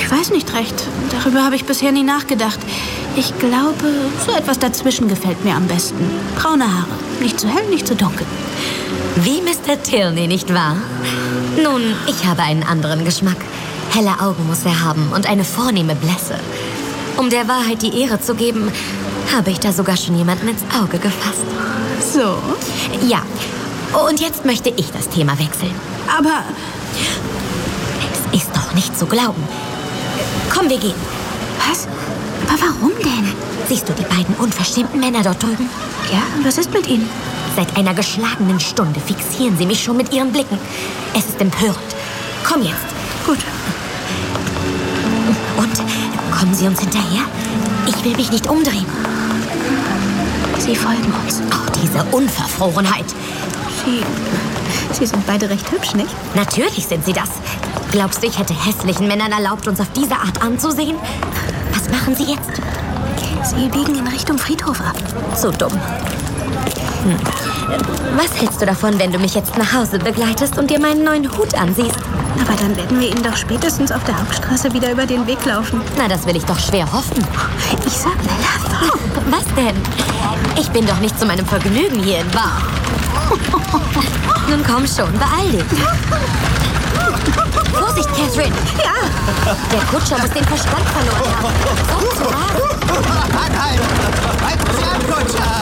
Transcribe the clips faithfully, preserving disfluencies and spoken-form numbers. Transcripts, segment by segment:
Ich weiß nicht recht. Darüber habe ich bisher nie nachgedacht. Ich glaube, so etwas dazwischen gefällt mir am besten. Braune Haare. Nicht zu hell, nicht zu dunkel. Wie Mister Tilney, nicht wahr? Nun, ich habe einen anderen Geschmack. Helle Augen muss er haben und eine vornehme Blässe. Um der Wahrheit die Ehre zu geben, habe ich da sogar schon jemanden ins Auge gefasst. So? Ja. Und jetzt möchte ich das Thema wechseln. Aber... Es ist doch nicht zu glauben. Komm, wir gehen. Was? Aber warum denn? Siehst du die beiden unverschämten Männer dort drüben? Ja, was ist mit ihnen? Seit einer geschlagenen Stunde fixieren sie mich schon mit ihren Blicken. Es ist empörend. Komm jetzt. Gut. Und kommen Sie uns hinterher? Ich will mich nicht umdrehen. Sie folgen uns. Oh, diese Unverfrorenheit. Sie... Sie sind beide recht hübsch, nicht? Natürlich sind sie das. Glaubst du, ich hätte hässlichen Männern erlaubt, uns auf diese Art anzusehen? Was machen Sie jetzt? Sie biegen in Richtung Friedhof ab. So dumm. Hm. Was hältst du davon, wenn du mich jetzt nach Hause begleitest und dir meinen neuen Hut ansiehst? Aber dann werden wir Ihnen doch spätestens auf der Hauptstraße wieder über den Weg laufen. Na, das will ich doch schwer hoffen. Ich sag Bella, was denn? Ich bin doch nicht zu meinem Vergnügen hier in Bar. Nun komm schon, beeil dich. Vorsicht, Catherine! Ja! Der Kutscher muss den Verstand verloren haben. So zu Wagen. Anhalten! Halten Sie an, Kutscher!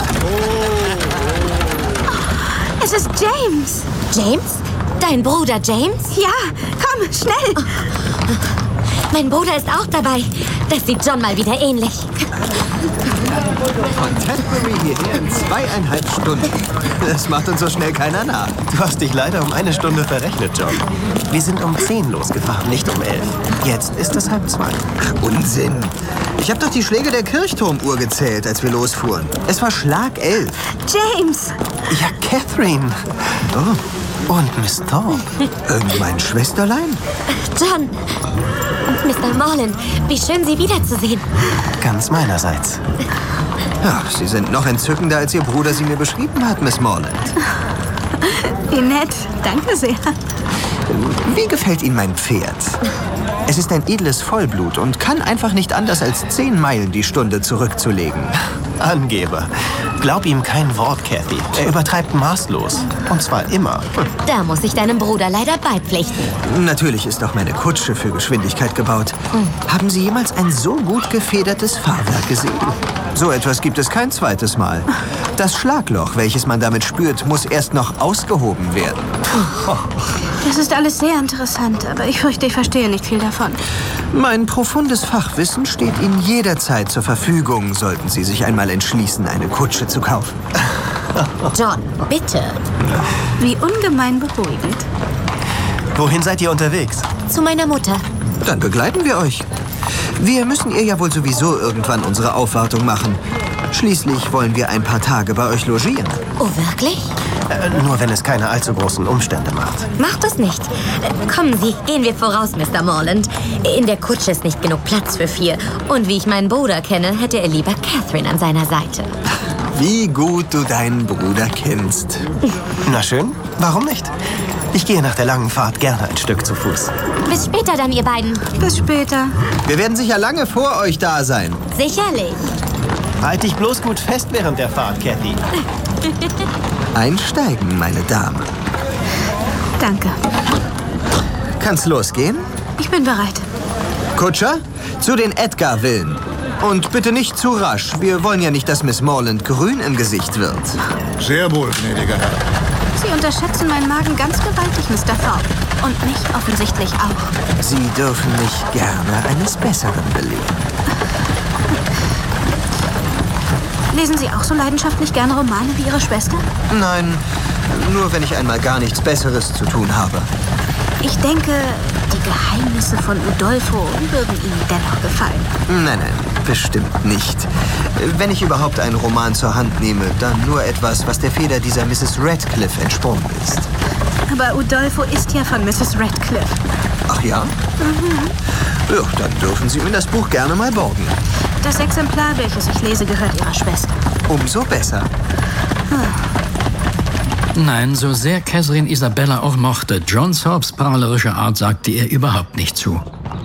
Es ist James! James? Dein Bruder James? Ja, komm, schnell! Mein Bruder ist auch dabei. Das sieht John mal wieder ähnlich. Von Tetbury hierher in zweieinhalb Stunden. Das macht uns so schnell keiner nach. Du hast dich leider um eine Stunde verrechnet, John. Wir sind um zehn losgefahren, nicht um elf. Jetzt ist es halb zwei. Ach, Unsinn. Ich habe doch die Schläge der Kirchturmuhr gezählt, als wir losfuhren. Es war Schlag elf. James! Ja, Catherine. Oh, und Miss Thorpe. Irgendein Schwesterlein? John! Mister Morland, wie schön, Sie wiederzusehen. Ganz meinerseits. Ja, Sie sind noch entzückender, als Ihr Bruder Sie mir beschrieben hat, Miss Morland. Wie nett. Danke sehr. Wie gefällt Ihnen mein Pferd? Es ist ein edles Vollblut und kann einfach nicht anders als zehn Meilen die Stunde zurückzulegen. Angeber. Glaub ihm kein Wort, Cathy. Er übertreibt maßlos. Und zwar immer. Da muss ich deinem Bruder leider beipflichten. Natürlich ist auch meine Kutsche für Geschwindigkeit gebaut. Hm. Haben Sie jemals ein so gut gefedertes Fahrwerk gesehen? So etwas gibt es kein zweites Mal. Das Schlagloch, welches man damit spürt, muss erst noch ausgehoben werden. Das ist alles sehr interessant, aber ich fürchte, ich verstehe nicht viel davon. Mein profundes Fachwissen steht Ihnen jederzeit zur Verfügung, sollten Sie sich einmal entschließen, eine Kutsche zu kaufen. John, bitte. Wie ungemein beruhigend. Wohin seid ihr unterwegs? Zu meiner Mutter. Dann begleiten wir euch. Wir müssen ihr ja wohl sowieso irgendwann unsere Aufwartung machen. Schließlich wollen wir ein paar Tage bei euch logieren. Oh, wirklich? Äh, nur wenn es keine allzu großen Umstände macht. Macht es nicht. Äh, kommen Sie, gehen wir voraus, Mister Morland. In der Kutsche ist nicht genug Platz für vier. Und wie ich meinen Bruder kenne, hätte er lieber Catherine an seiner Seite. Wie gut du deinen Bruder kennst. Na schön, warum nicht? Ich gehe nach der langen Fahrt gerne ein Stück zu Fuß. Bis später dann, ihr beiden. Bis später. Wir werden sicher lange vor euch da sein. Sicherlich. Halt dich bloß gut fest während der Fahrt, Cathy. Einsteigen, meine Dame. Danke. Kann's losgehen? Ich bin bereit. Kutscher, zu den Edgar-Villen. Und bitte nicht zu rasch. Wir wollen ja nicht, dass Miss Morland grün im Gesicht wird. Sehr wohl, gnädiger Herr. Sie unterschätzen meinen Magen ganz gewaltig, Mister Thorpe. Und mich offensichtlich auch. Sie dürfen mich gerne eines Besseren belehren. Lesen Sie auch so leidenschaftlich gerne Romane wie Ihre Schwester? Nein, nur wenn ich einmal gar nichts Besseres zu tun habe. Ich denke, die Geheimnisse von Udolpho würden Ihnen dennoch gefallen. Nein, nein, bestimmt nicht. Wenn ich überhaupt einen Roman zur Hand nehme, dann nur etwas, was der Feder dieser Misses Radcliffe entsprungen ist. Aber Udolpho ist ja von Misses Radcliffe. Ach ja? Mhm. Ja, dann dürfen Sie mir das Buch gerne mal borgen. Das Exemplar, welches ich lese, gehört Ihrer Schwester. Umso besser. Hm. Nein, so sehr Catherine Isabella auch mochte, John Thorpes prahlerische Art sagte ihr überhaupt nicht zu.